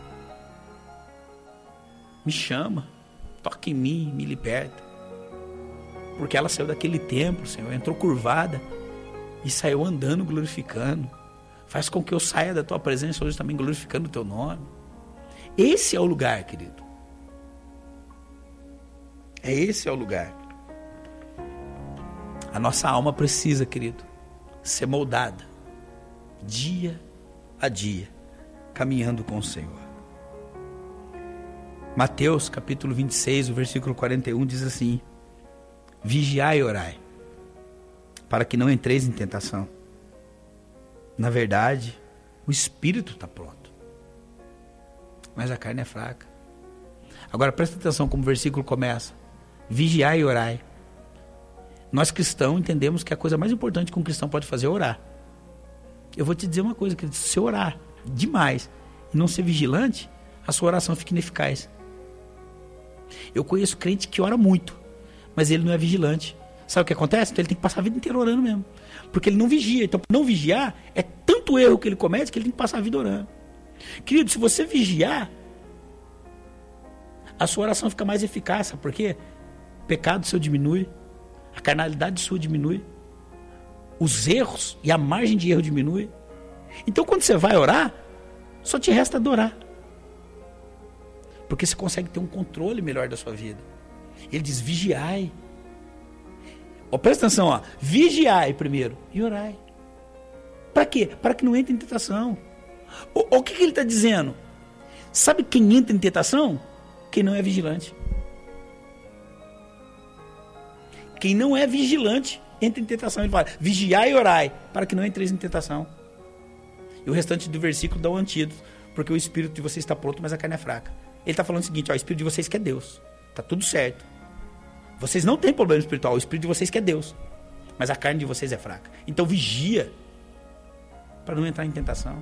Me chama, toca em mim, me liberta. Porque ela saiu daquele templo, Senhor, entrou curvada e saiu andando, glorificando. Faz com que eu saia da tua presença hoje também glorificando o teu nome. Esse é o lugar, querido. É esse é o lugar. A nossa alma precisa, querido, ser moldada dia a dia, caminhando com o Senhor. Mateus capítulo vinte e seis, o versículo quarenta e um diz assim: vigiai e orai, para que não entreis em tentação. Na verdade, o espírito está pronto, mas a carne é fraca. Agora presta atenção como o versículo começa: vigiai e orai. Nós cristãos entendemos que a coisa mais importante que um cristão pode fazer é orar. Eu vou te dizer uma coisa, querido, se você orar demais e não ser vigilante, a sua oração fica ineficaz. Eu conheço crente que ora muito, mas ele não é vigilante. Sabe o que acontece? Então ele tem que passar a vida inteira orando mesmo, porque ele não vigia. Então, não vigiar é tanto erro que ele comete que ele tem que passar a vida orando. Querido, se você vigiar, a sua oração fica mais eficaz. Sabe por quê? O pecado seu diminui, a carnalidade sua diminui, os erros e a margem de erro diminui. Então, quando você vai orar, só te resta adorar, porque você consegue ter um controle melhor da sua vida. Ele diz: vigiai. Ó, presta atenção, ó. Vigiai primeiro e orai. Para quê? Para que não entre em tentação. O, o que, que ele está dizendo? Sabe quem entra em tentação? Quem não é vigilante. Quem não é vigilante entra em tentação. Ele fala: vigiai e orai, para que não entreis em tentação. E o restante do versículo dá o antídoto: porque o espírito de vocês está pronto, mas a carne é fraca. Ele está falando o seguinte: ó, o espírito de vocês quer Deus, está tudo certo. Vocês não têm problema espiritual, o espírito de vocês quer Deus, mas a carne de vocês é fraca. Então vigia para não entrar em tentação.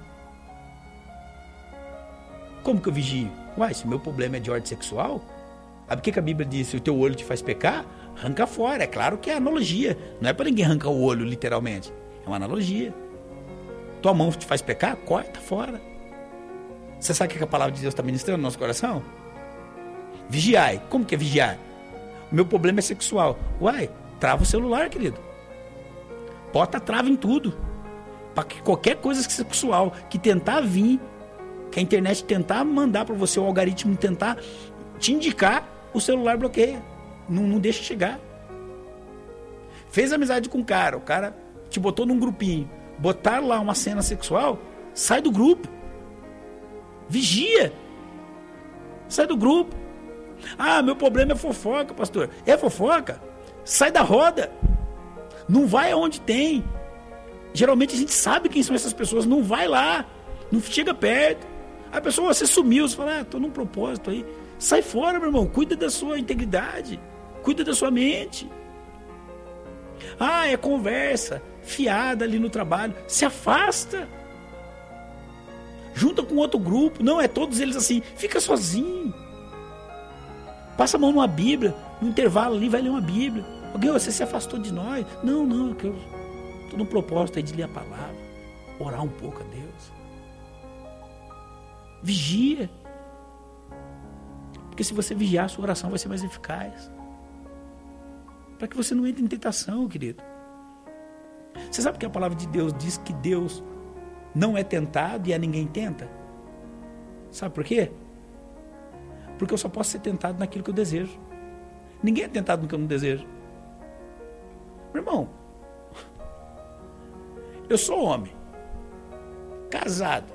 Como que eu vigio? Uai, se o meu problema é de ordem sexual, sabe o que, que a Bíblia diz? Se o teu olho te faz pecar, arranca fora. É claro que é analogia, não é para ninguém arrancar o olho literalmente, é uma analogia. Tua mão te faz pecar, corta fora. Você sabe o que a palavra de Deus está ministrando no nosso coração? Vigiai. Como que é vigiar? O meu problema é sexual. Uai, trava o celular, querido. Bota trava em tudo, para que qualquer coisa sexual que tentar vir, que a internet tentar mandar para você, o algoritmo tentar te indicar, o celular bloqueia, não, não deixa chegar. Fez amizade com um cara, o cara te botou num grupinho, botar lá uma cena sexual, sai do grupo. Vigia. Sai do grupo. Ah, meu problema é fofoca, pastor. É fofoca? Sai da roda. Não vai aonde tem. Geralmente a gente sabe quem são essas pessoas. Não vai lá. Não chega perto. A pessoa, você sumiu. Você fala: ah, tô num propósito aí. Sai fora, meu irmão. Cuida da sua integridade. Cuida da sua mente. Ah, é conversa fiada ali no trabalho. Se afasta. Junta com outro grupo. Não, é todos eles assim. Fica sozinho. Passa a mão numa Bíblia. No intervalo ali, vai ler uma Bíblia. Alguém, você se afastou de nós. Não, não, eu estou no propósito aí de ler a palavra. Orar um pouco a Deus. Vigia. Porque se você vigiar, a sua oração vai ser mais eficaz. Para que você não entre em tentação, querido. Você sabe que a palavra de Deus diz que Deus não é tentado e a ninguém tenta? Sabe por quê? Porque eu só posso ser tentado naquilo que eu desejo. Ninguém é tentado no que eu não desejo. Meu irmão, eu sou homem, casado.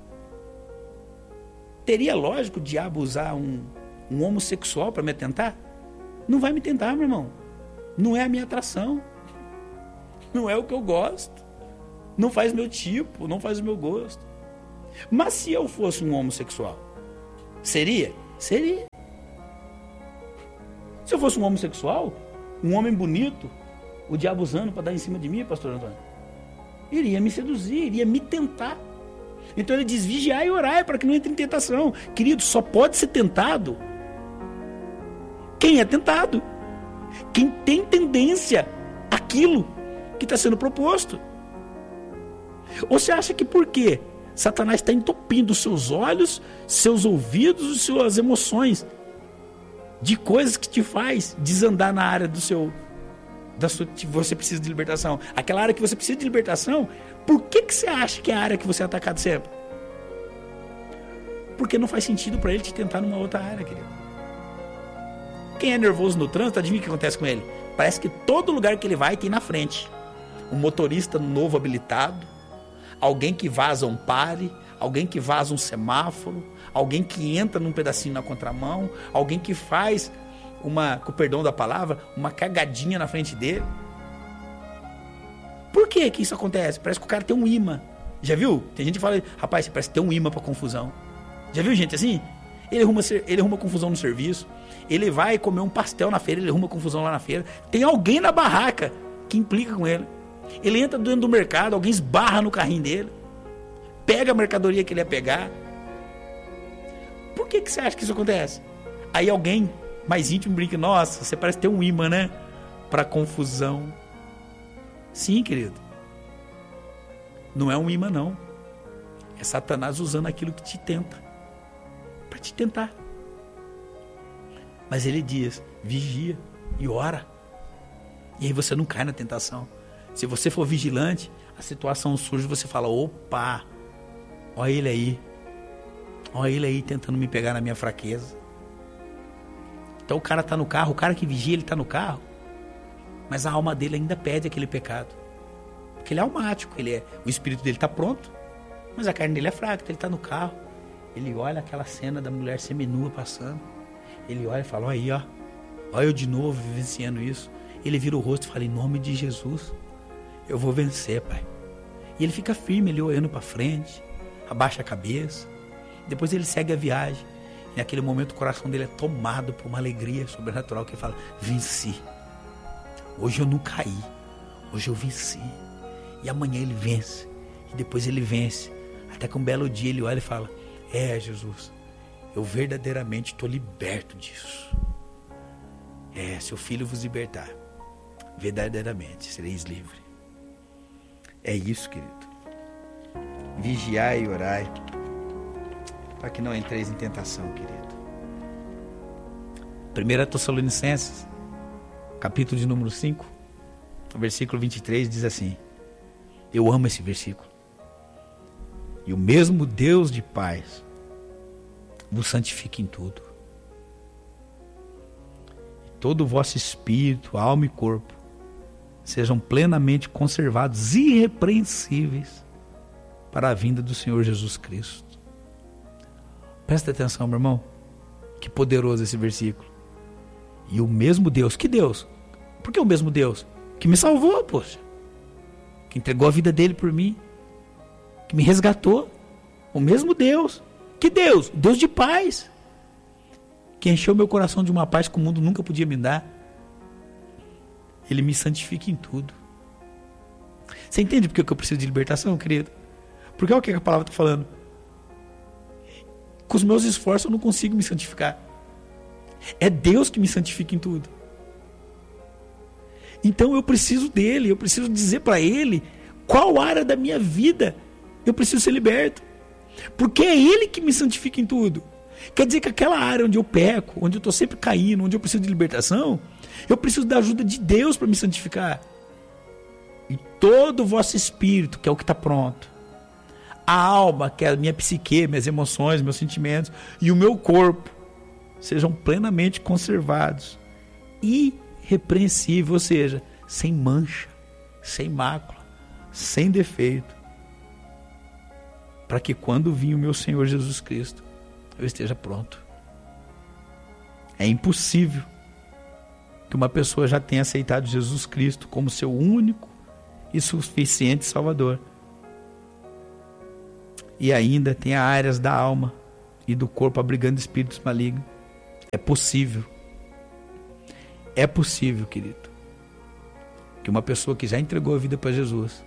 Teria lógico o diabo usar um, um homossexual para me tentar? Não vai me tentar, meu irmão. Não é a minha atração. não é o que eu gosto, não faz meu tipo, não faz o meu gosto. Mas se eu fosse um homossexual, seria? Seria. Se eu fosse um homossexual, um homem bonito, o diabo usando para dar em cima de mim, pastor Antônio, iria me seduzir, iria me tentar. Então ele diz, vigiai e orai para que não entre em tentação. Querido, só pode ser tentado quem é tentado, quem tem tendência àquilo que está sendo proposto. Ou você acha que por quê? Satanás está entupindo seus olhos, seus ouvidos, suas emoções de coisas que te faz desandar na área do seu, da sua, que você precisa de libertação. Aquela área que você precisa de libertação, por que, que você acha que é a área que você é atacado sempre? Porque não faz sentido para ele te tentar numa outra área, querido. Quem é nervoso no trânsito, adivinha o que acontece com ele? Parece que todo lugar que ele vai tem na frente um motorista novo habilitado, alguém que vaza um pare, alguém que vaza um semáforo, alguém que entra num pedacinho na contramão, alguém que faz uma, com o perdão da palavra, uma cagadinha na frente dele. Por que que isso acontece? Parece que o cara tem um imã. Já viu? Tem gente que fala, rapaz, você parece ter um imã pra confusão. Já viu gente assim? Ele arruma, ele arruma confusão no serviço, ele vai comer um pastel na feira, ele arruma confusão lá na feira. Tem alguém na barraca que implica com ele. Ele entra dentro do mercado, alguém esbarra no carrinho dele, pega a mercadoria que ele ia pegar. Por que que você acha que isso acontece? Aí alguém mais íntimo brinca, nossa, você parece ter um imã, né? Para confusão. Sim, querido. Não é um imã, não. É Satanás usando aquilo que te tenta. Para te tentar. Mas ele diz, vigia e ora. E aí você não cai na tentação. Se você for vigilante, a situação surge e você fala, opa, olha ele aí. Olha ele aí tentando me pegar na minha fraqueza. Então o cara está no carro, o cara que vigia, ele está no carro, mas a alma dele ainda pede aquele pecado. Porque ele é almático, ele é, o espírito dele está pronto, mas a carne dele é fraca, então ele está no carro. Ele olha aquela cena da mulher seminua passando. Ele olha e fala, olha aí, ó. Olha eu de novo vivenciando isso. Ele vira o rosto e fala, em nome de Jesus, eu vou vencer, Pai. E ele fica firme, ele olhando para frente, abaixa a cabeça. Depois ele segue a viagem. E naquele momento o coração dele é tomado por uma alegria sobrenatural que ele fala, venci. Hoje eu não caí. Hoje eu venci. E amanhã ele vence. E depois ele vence. Até que um belo dia ele olha e fala, é, Jesus, eu verdadeiramente estou liberto disso. É, seu filho vos libertar, verdadeiramente sereis livres. É isso, querido. Vigiai e orai, para que não entreis em tentação, querido. primeira Tessalonicenses, capítulo de número cinco, versículo vinte e três, diz assim, eu amo esse versículo. E o mesmo Deus de paz vos santifique em tudo. E todo o vosso espírito, alma e corpo sejam plenamente conservados, irrepreensíveis, para a vinda do Senhor Jesus Cristo. Presta atenção, meu irmão. Que poderoso esse versículo. E o mesmo Deus, que Deus? Por que o mesmo Deus? Que me salvou, poxa. Que entregou a vida dele por mim. Que me resgatou. O mesmo Deus. Que Deus? O Deus de paz. Que encheu meu coração de uma paz que o mundo nunca podia me dar. Ele me santifica em tudo. Você entende por que eu preciso de libertação, querido? Porque olha o que a palavra está falando. Com os meus esforços eu não consigo me santificar. É Deus que me santifica em tudo. Então eu preciso dele, eu preciso dizer para ele qual área da minha vida eu preciso ser liberto. Porque é ele que me santifica em tudo. Quer dizer que aquela área onde eu peco, onde eu estou sempre caindo, onde eu preciso de libertação, eu preciso da ajuda de Deus para me santificar. E todo o vosso espírito, que é o que está pronto, a alma, que é a minha psique, minhas emoções, meus sentimentos, e o meu corpo, sejam plenamente conservados, irrepreensíveis, ou seja, sem mancha, sem mácula, sem defeito, para que quando vir o meu Senhor Jesus Cristo, eu esteja pronto. É impossível que uma pessoa já tenha aceitado Jesus Cristo como seu único e suficiente Salvador. E ainda tem áreas da alma e do corpo abrigando espíritos malignos. É possível. É possível, querido, que uma pessoa que já entregou a vida para Jesus,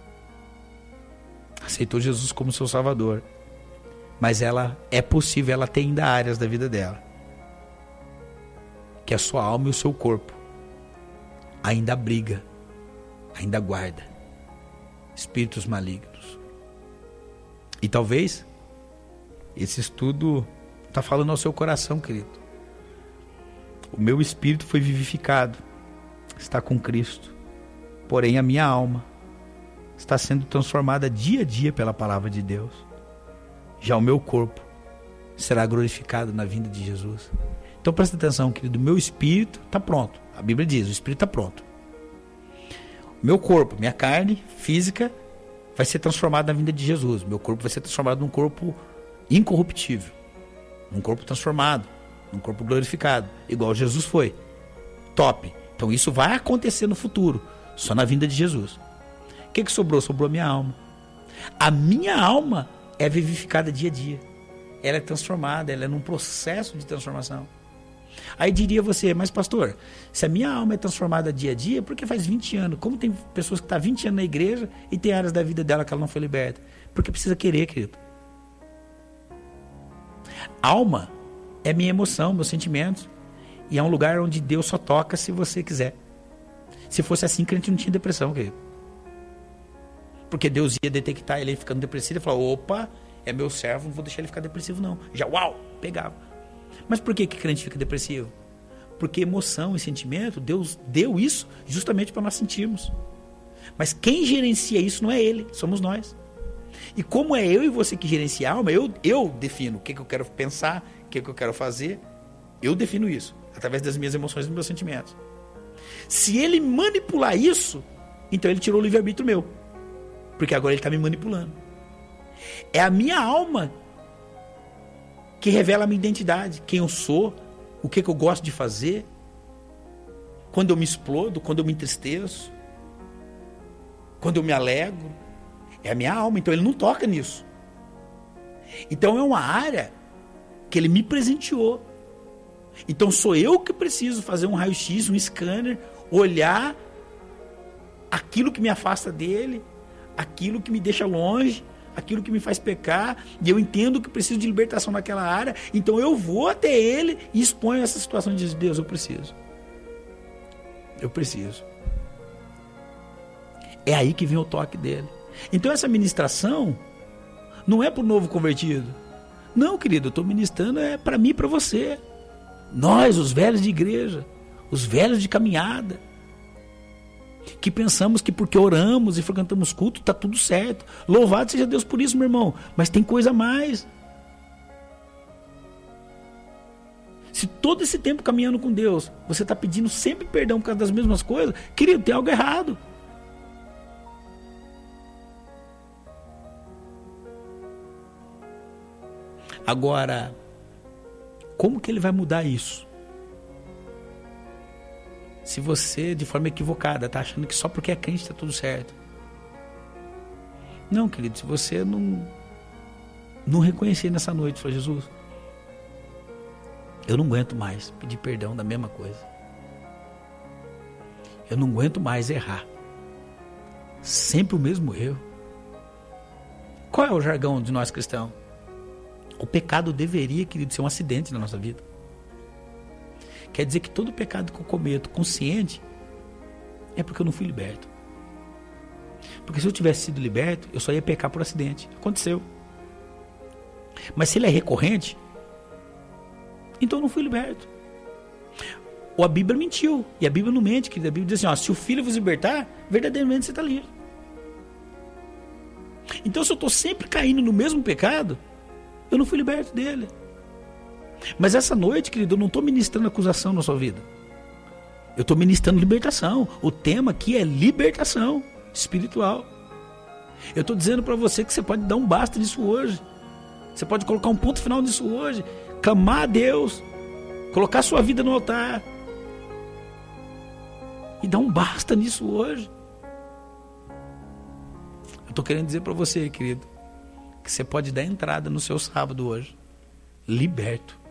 aceitou Jesus como seu Salvador, mas ela é possível, ela tem ainda áreas da vida dela, que a sua alma e o seu corpo ainda abriga, ainda guarda espíritos malignos. E talvez esse estudo está falando ao seu coração, querido. O meu espírito foi vivificado, está com Cristo, porém a minha alma está sendo transformada dia a dia pela palavra de Deus. Já o meu corpo será glorificado na vinda de Jesus. Então presta atenção, querido, o meu espírito está pronto. A Bíblia diz, o espírito está pronto. O meu corpo, minha carne física vai ser transformada na vinda de Jesus. Meu corpo vai ser transformado num corpo incorruptível, num corpo transformado, num corpo glorificado, igual Jesus foi. Top. Então isso vai acontecer no futuro, só na vinda de Jesus. O que, que sobrou? Sobrou a minha alma. A minha alma é vivificada dia a dia. Ela é transformada, ela é num processo de transformação. Aí diria você, mas pastor, se a minha alma é transformada dia a dia, por que faz vinte anos? Como tem pessoas que estão há vinte anos na igreja e tem áreas da vida dela que ela não foi liberta? Porque precisa querer, querido. Alma é minha emoção, meus sentimentos. E é um lugar onde Deus só toca se você quiser. Se fosse assim, crente não tinha depressão, querido. Porque Deus ia detectar ele ficando depressivo e falar, opa, é meu servo, não vou deixar ele ficar depressivo não. Já, uau, pegava. Mas por que que crente fica depressivo? Porque emoção e sentimento, Deus deu isso justamente para nós sentirmos. Mas quem gerencia isso não é ele, somos nós. E como é eu e você que gerencia a alma, eu, eu defino o que, que eu quero pensar, o que, que eu quero fazer. Eu defino isso, através das minhas emoções e dos meus sentimentos. Se ele manipular isso, então ele tirou o livre-arbítrio meu. Porque agora ele está me manipulando. É a minha alma que revela a minha identidade, quem eu sou, o que, que eu gosto de fazer, quando eu me explodo, quando eu me entristeço, quando eu me alegro. É a minha alma, então ele não toca nisso. Então é uma área que ele me presenteou. Então sou eu que preciso fazer um raio-x, um scanner, olhar aquilo que me afasta dele, aquilo que me deixa longe, aquilo que me faz pecar, e eu entendo que preciso de libertação naquela área, então eu vou até ele e exponho essa situação e digo, Deus, eu preciso. Eu preciso. É aí que vem o toque dele. Então essa ministração não é para o novo convertido. Não, querido, eu estou ministrando é para mim e para você. Nós, os velhos de igreja, os velhos de caminhada, que pensamos que porque oramos e frequentamos culto, está tudo certo. Louvado seja Deus por isso, meu irmão. Mas tem coisa a mais. Se todo esse tempo caminhando com Deus, você está pedindo sempre perdão por causa das mesmas coisas, querido, tem algo errado. Agora, como que ele vai mudar isso? Se você, de forma equivocada, está achando que só porque é crente está tudo certo. Não, querido, se você não, não reconhecer nessa noite, falar, Jesus, eu não aguento mais pedir perdão da mesma coisa. Eu não aguento mais errar. Sempre o mesmo erro. Qual é o jargão de nós cristãos? O pecado deveria, querido, ser um acidente na nossa vida. Quer dizer que todo pecado que eu cometo consciente é porque eu não fui liberto. Porque se eu tivesse sido liberto, eu só ia pecar por acidente. Aconteceu. Mas se ele é recorrente, então eu não fui liberto. Ou a Bíblia mentiu. E a Bíblia não mente, querida. A Bíblia diz assim, ó, se o Filho vos libertar, verdadeiramente você está livre. Então se eu estou sempre caindo no mesmo pecado, eu não fui liberto dele. Mas essa noite, querido, eu não estou ministrando acusação na sua vida. Eu estou ministrando libertação. O tema aqui é libertação espiritual. Eu estou dizendo para você que você pode dar um basta nisso hoje. Você pode colocar um ponto final nisso hoje. Clamar a Deus. Colocar sua vida no altar. E dar um basta nisso hoje. tô querendo dizer para você, querido, que você pode dar entrada no seu sábado hoje, liberto.